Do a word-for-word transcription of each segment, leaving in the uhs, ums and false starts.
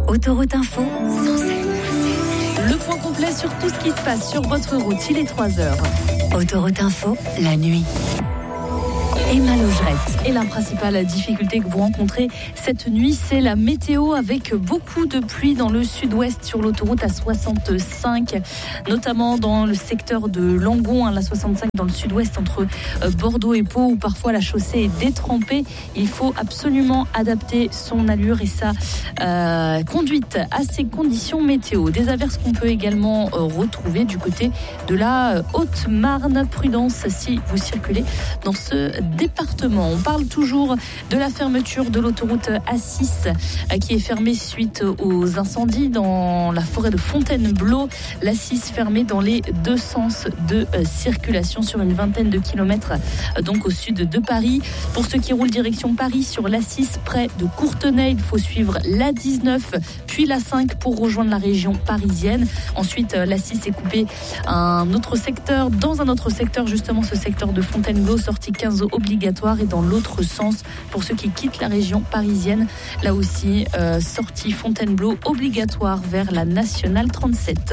Autoroute Info, Le point complet sur tout ce qui se passe sur votre route, il est trois heures. Autoroute Info, la nuit. Emma Logerette. Et la principale difficulté que vous rencontrez cette nuit, c'est la météo avec beaucoup de pluie dans le sud-ouest sur l'autoroute A soixante-cinq, notamment dans le secteur de Langon, hein, la soixante-cinq dans le sud-ouest entre Bordeaux et Pau, où parfois la chaussée est détrempée. Il faut absolument adapter son allure et sa euh, conduite à ces conditions météo. Des averses qu'on peut également euh, retrouver du côté de la euh, Haute-Marne. Prudence si vous circulez dans ce département. On parle toujours de la fermeture de l'autoroute A six qui est fermée suite aux incendies dans la forêt de Fontainebleau. l'A six fermée dans les deux sens de circulation sur une vingtaine de kilomètres donc au sud de Paris. Pour ceux qui roulent direction Paris sur l'A six près de Courtenay, il faut suivre l'A dix-neuf puis l'A cinq pour rejoindre la région parisienne. Ensuite, l'A six est coupée à un autre secteur, dans un autre secteur, justement ce secteur de Fontainebleau, sortie quinze obligatoire, et dans l'autre sens pour ceux qui quittent la région parisienne, là aussi euh, sortie Fontainebleau obligatoire vers la nationale trente-sept.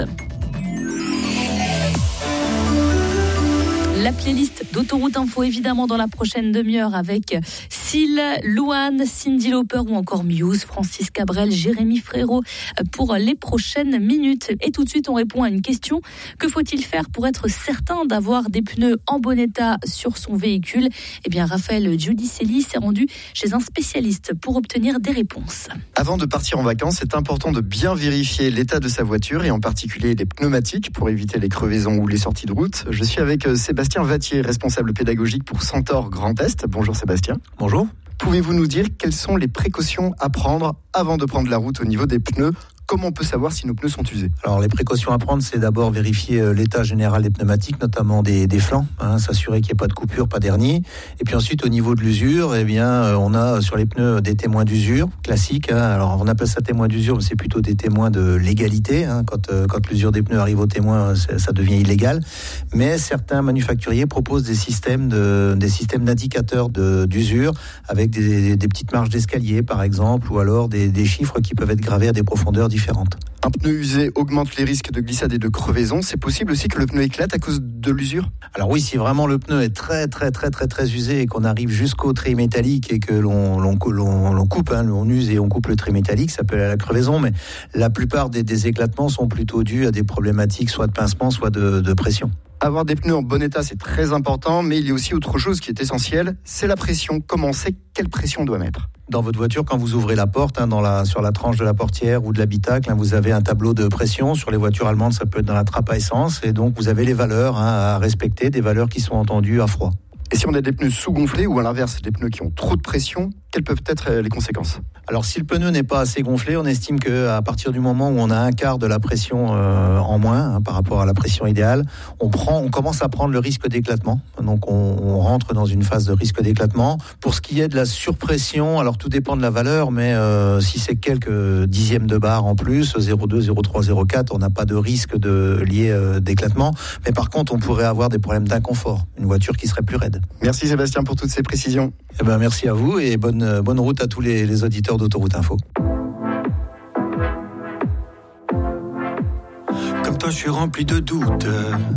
La playlist d'Autoroute Info, évidemment, dans la prochaine demi-heure avec Seal, Louane, Cyndi Lauper ou encore Muse, Francis Cabrel, Jérémy Frérot pour les prochaines minutes. Et tout de suite, on répond à une question. Que faut-il faire pour être certain d'avoir des pneus en bon état sur son véhicule ? Eh bien, Raphaël Giudicelli s'est rendu chez un spécialiste pour obtenir des réponses. Avant de partir en vacances, c'est important de bien vérifier l'état de sa voiture et en particulier les pneumatiques pour éviter les crevaisons ou les sorties de route. Je suis avec Sébastien Sébastien Vattier, responsable pédagogique pour Centaure Grand Est. Bonjour Sébastien. Bonjour. Pouvez-vous nous dire quelles sont les précautions à prendre avant de prendre la route au niveau des pneus ? Comment on peut savoir si nos pneus sont usés ? Alors les précautions à prendre, c'est d'abord vérifier l'état général des pneumatiques, notamment des, des flancs, hein, s'assurer qu'il n'y ait pas de coupure, pas d'hernie. Et puis ensuite, au niveau de l'usure, eh bien, on a sur les pneus des témoins d'usure classiques. Hein. Alors on appelle ça témoins d'usure, mais c'est plutôt des témoins de légalité. Hein. Quand, euh, quand l'usure des pneus arrive au témoin, ça devient illégal. Mais certains manufacturiers proposent des systèmes de, des systèmes d'indicateurs de, d'usure avec des, des petites marges d'escalier, par exemple, ou alors des, des chiffres qui peuvent être gravés à des profondeurs différentes. Un pneu usé augmente les risques de glissade et de crevaison. C'est possible aussi que le pneu éclate à cause de l'usure ? Alors oui, si vraiment le pneu est très très très très très usé et qu'on arrive jusqu'au trait métallique et que l'on, l'on, l'on, l'on coupe, hein, on use et on coupe le trait métallique, ça peut aller à la crevaison, mais la plupart des, des éclatements sont plutôt dus à des problématiques soit de pincement, soit de, de pression. Avoir des pneus en bon état, c'est très important, mais il y a aussi autre chose qui est essentielle, c'est la pression. Comment on sait quelle pression on doit mettre ? Dans votre voiture, quand vous ouvrez la porte, hein, dans la, sur la tranche de la portière ou de l'habitacle, hein, vous avez un tableau de pression. Sur les voitures allemandes, ça peut être dans la trappe à essence. Et donc, vous avez les valeurs hein, à respecter, des valeurs qui sont entendues à froid. Et si on a des pneus sous-gonflés ou à l'inverse, des pneus qui ont trop de pression, quelles peuvent être les conséquences ? Alors si le pneu n'est pas assez gonflé, on estime qu'à partir du moment où on a un quart de la pression euh, en moins hein, par rapport à la pression idéale, on, prend, on commence à prendre le risque d'éclatement. Donc on, on rentre dans une phase de risque d'éclatement. Pour ce qui est de la surpression, alors tout dépend de la valeur, mais euh, si c'est quelques dixièmes de bar en plus, zéro virgule deux, zéro virgule trois, zéro virgule quatre, on n'a pas de risque de, lié euh, d'éclatement. Mais par contre, on pourrait avoir des problèmes d'inconfort, une voiture qui serait plus raide. Merci Sébastien pour toutes ces précisions. Eh ben, merci à vous et bonne, bonne route à tous les, les auditeurs d'Autoroute Info. Comme toi, je suis rempli de doutes.